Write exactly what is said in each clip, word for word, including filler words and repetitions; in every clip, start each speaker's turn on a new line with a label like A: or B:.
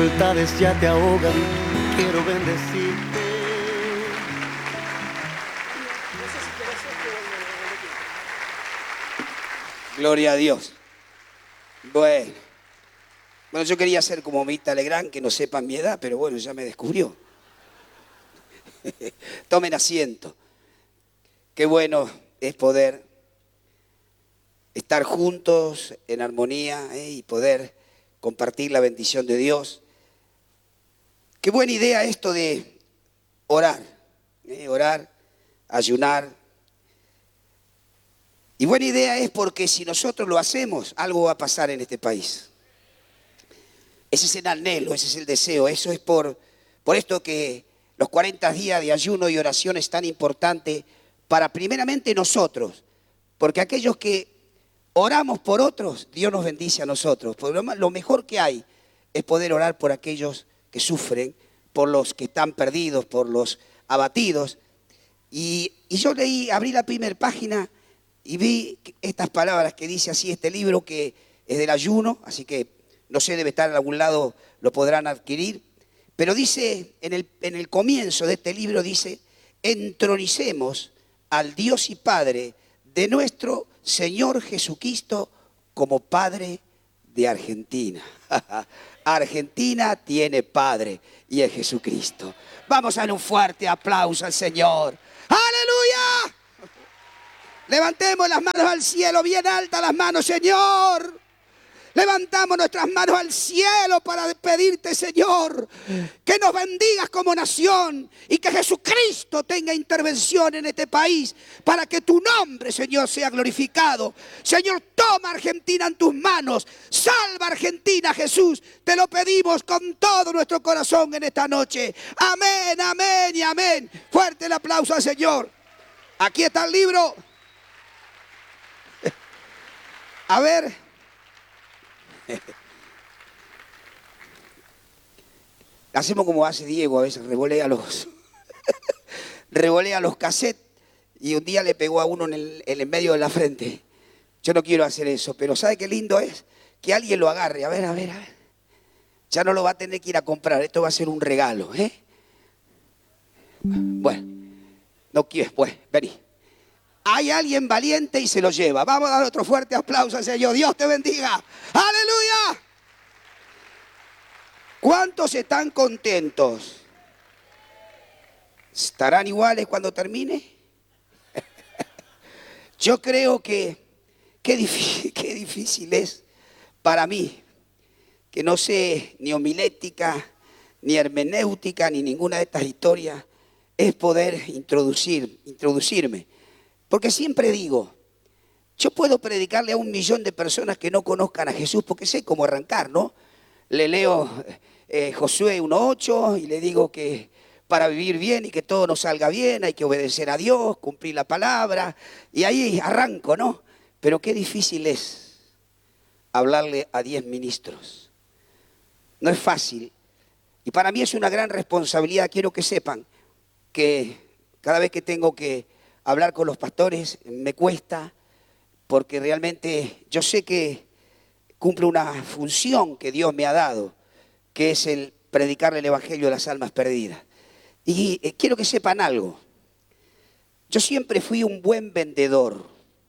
A: dificultades ya te ahogan, quiero bendecirte.
B: Gloria a Dios. Bueno, bueno, yo quería ser como Mirta Legrand, que no sepan mi edad, pero bueno, ya me descubrió. Tomen asiento. Qué bueno es poder estar juntos en armonía, ¿eh? Y poder compartir la bendición de Dios. Qué buena idea esto de orar, ¿eh? Orar, ayunar. Y buena idea es porque si nosotros lo hacemos, algo va a pasar en este país. Ese es el anhelo, ese es el deseo. Eso es por, por esto que los cuarenta días de ayuno y oración es tan importante para primeramente nosotros. Porque aquellos que oramos por otros, Dios nos bendice a nosotros. Porque lo mejor que hay es poder orar por aquellos que sufren, por los que están perdidos, por los abatidos. Y, y yo leí, abrí la primera página y vi estas palabras que dice así, este libro que es del ayuno, así que no sé, debe estar en algún lado, lo podrán adquirir. Pero dice, en el, en el comienzo de este libro dice, entronicemos al Dios y Padre de nuestro Señor Jesucristo como Padre de Argentina. Argentina tiene Padre y es Jesucristo. Vamos a dar un fuerte aplauso al Señor. ¡Aleluya! Levantemos las manos al cielo, bien altas las manos, Señor. Levantamos nuestras manos al cielo para pedirte, Señor, que nos bendigas como nación y que Jesucristo tenga intervención en este país para que tu nombre, Señor, sea glorificado. Señor, toma Argentina en tus manos. Salva Argentina, Jesús. Te lo pedimos con todo nuestro corazón en esta noche. Amén, amén y amén. Fuerte el aplauso al Señor. Aquí está el libro. A ver. Hacemos como hace Diego, a veces revolea los, revolea los cassettes y un día le pegó a uno en el, en el medio de la frente. Yo no quiero hacer eso, pero ¿sabe qué lindo es? Que alguien lo agarre. A ver, a ver, a ver. Ya no lo va a tener que ir a comprar, esto va a ser un regalo, ¿eh? Bueno, no quieres, pues, vení. Hay alguien valiente y se lo lleva. Vamos a dar otro fuerte aplauso al Señor. Dios te bendiga. ¡Aleluya! ¿Cuántos están contentos? ¿Estarán iguales cuando termine? Yo creo que qué difícil, qué difícil es para mí, que no sé ni homilética, ni hermenéutica, ni ninguna de estas historias, es poder introducir, introducirme. Porque siempre digo, yo puedo predicarle a un millón de personas que no conozcan a Jesús, porque sé cómo arrancar, ¿no? Le leo eh, Josué uno ocho y le digo que para vivir bien y que todo nos salga bien hay que obedecer a Dios, cumplir la palabra, y ahí arranco, ¿no? Pero qué difícil es hablarle a diez ministros. No es fácil. Y para mí es una gran responsabilidad. Quiero que sepan que cada vez que tengo que hablar con los pastores me cuesta, porque realmente yo sé que cumplo una función que Dios me ha dado, que es el predicarle el evangelio a las almas perdidas. Y eh, quiero que sepan algo. Yo siempre fui un buen vendedor.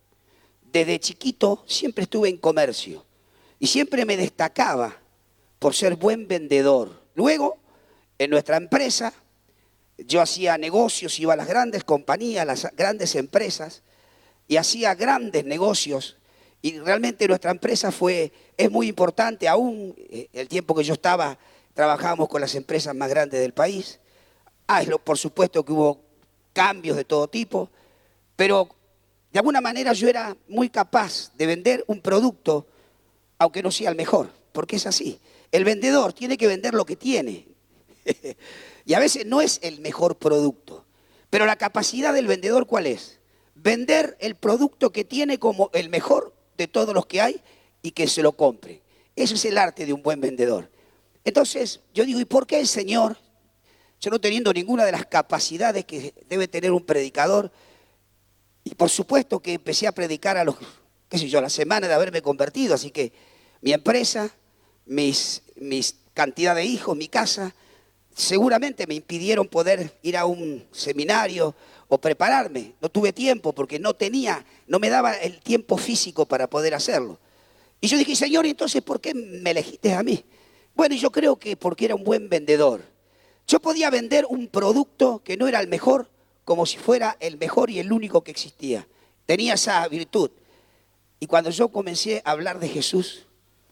B: Desde chiquito siempre estuve en comercio y siempre me destacaba por ser buen vendedor. Luego, en nuestra empresa, yo hacía negocios, iba a las grandes compañías, a las grandes empresas y hacía grandes negocios. Y realmente nuestra empresa fue, es muy importante, aún el tiempo que yo estaba, trabajábamos con las empresas más grandes del país. Ah, por supuesto que hubo cambios de todo tipo, pero de alguna manera yo era muy capaz de vender un producto, aunque no sea el mejor, porque es así. El vendedor tiene que vender lo que tiene. Y a veces no es el mejor producto, pero la capacidad del vendedor, ¿cuál es? Vender el producto que tiene como el mejor de todos los que hay y que se lo compre. Eso es el arte de un buen vendedor. Entonces, yo digo, ¿y por qué el Señor, yo no teniendo ninguna de las capacidades que debe tener un predicador, y por supuesto que empecé a predicar a los, qué sé yo, a la semana de haberme convertido, así que mi empresa, mis, mis cantidad de hijos, mi casa, seguramente me impidieron poder ir a un seminario o prepararme. No tuve tiempo porque no tenía, no me daba el tiempo físico para poder hacerlo. Y yo dije, Señor, entonces, ¿por qué me elegiste a mí? Bueno, yo creo que porque era un buen vendedor. Yo podía vender un producto que no era el mejor, como si fuera el mejor y el único que existía. Tenía esa virtud. Y cuando yo comencé a hablar de Jesús,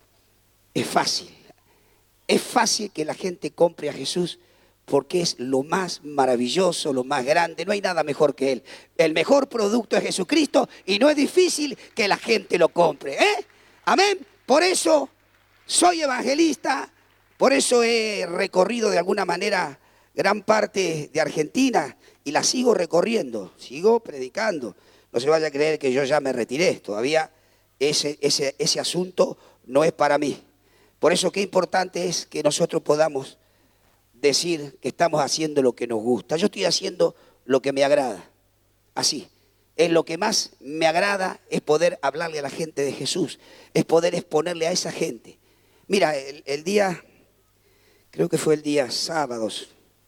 B: es fácil. Es fácil que la gente compre a Jesús porque es lo más maravilloso, lo más grande. No hay nada mejor que Él. El mejor producto es Jesucristo y no es difícil que la gente lo compre. ¿eh? Amén. Por eso soy evangelista, por eso he recorrido de alguna manera gran parte de Argentina y la sigo recorriendo, sigo predicando. No se vaya a creer que yo ya me retiré, todavía ese, ese, ese asunto no es para mí. Por eso qué importante es que nosotros podamos decir que estamos haciendo lo que nos gusta. Yo estoy haciendo lo que me agrada, así. Es lo que más me agrada, es poder hablarle a la gente de Jesús, es poder exponerle a esa gente. Mira, el, el día, creo que fue el día sábados,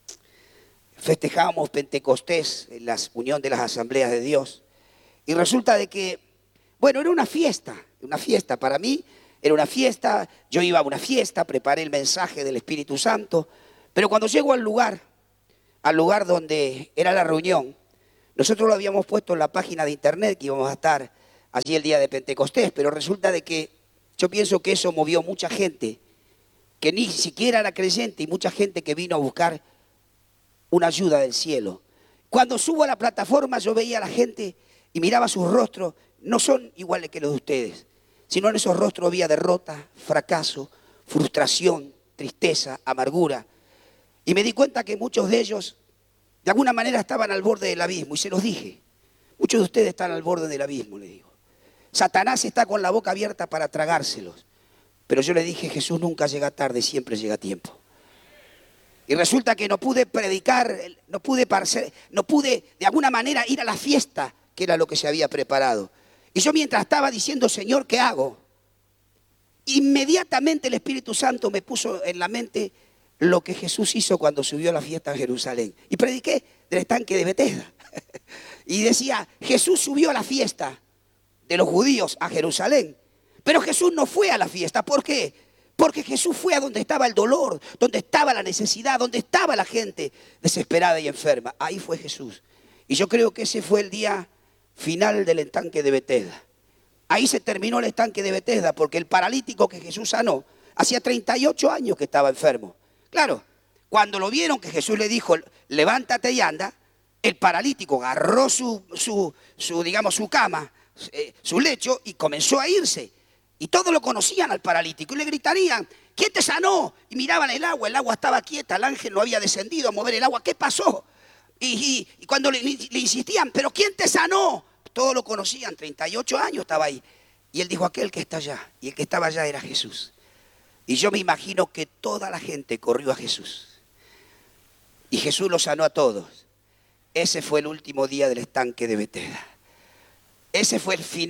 B: festejábamos Pentecostés en la unión de las asambleas de Dios. Y resulta de que, bueno, era una fiesta, una fiesta para mí, era una fiesta, yo iba a una fiesta, preparé el mensaje del Espíritu Santo, pero cuando llego al lugar, al lugar donde era la reunión, nosotros lo habíamos puesto en la página de internet que íbamos a estar allí el día de Pentecostés, pero resulta de que yo pienso que eso movió mucha gente que ni siquiera era creyente y mucha gente que vino a buscar una ayuda del cielo. Cuando subo a la plataforma yo veía a la gente y miraba sus rostros, no son iguales que los de ustedes, sino en esos rostros había derrota, fracaso, frustración, tristeza, amargura. Y me di cuenta que muchos de ellos de alguna manera estaban al borde del abismo y se los dije. Muchos de ustedes están al borde del abismo, le digo. Satanás está con la boca abierta para tragárselos. Pero yo le dije, Jesús nunca llega tarde, siempre llega a tiempo. Y resulta que no pude predicar, no pude, parce, no pude de alguna manera ir a la fiesta, que era lo que se había preparado. Y yo mientras estaba diciendo, Señor, ¿qué hago? Inmediatamente el Espíritu Santo me puso en la mente lo que Jesús hizo cuando subió a la fiesta a Jerusalén. Y prediqué del estanque de Betesda. Y decía, Jesús subió a la fiesta de los judíos a Jerusalén. Pero Jesús no fue a la fiesta. ¿Por qué? Porque Jesús fue a donde estaba el dolor, donde estaba la necesidad, donde estaba la gente desesperada y enferma. Ahí fue Jesús. Y yo creo que ese fue el día final del estanque de Betesda. Ahí se terminó el estanque de Betesda porque el paralítico que Jesús sanó, hacía treinta y ocho años que estaba enfermo. Claro, cuando lo vieron que Jesús le dijo, levántate y anda, el paralítico agarró su, su, su digamos, su cama, eh, su lecho y comenzó a irse. Y todos lo conocían al paralítico y le gritarían, ¿quién te sanó? Y miraban el agua, el agua estaba quieta, el ángel no había descendido a mover el agua, ¿qué pasó? Y, y, y cuando le, le insistían, ¿pero quién te sanó? Todos lo conocían, treinta y ocho años estaba ahí. Y él dijo, aquel que está allá, y el que estaba allá era Jesús. Y yo me imagino que toda la gente corrió a Jesús. Y Jesús los sanó a todos. Ese fue el último día del estanque de Betesda. Ese fue el final.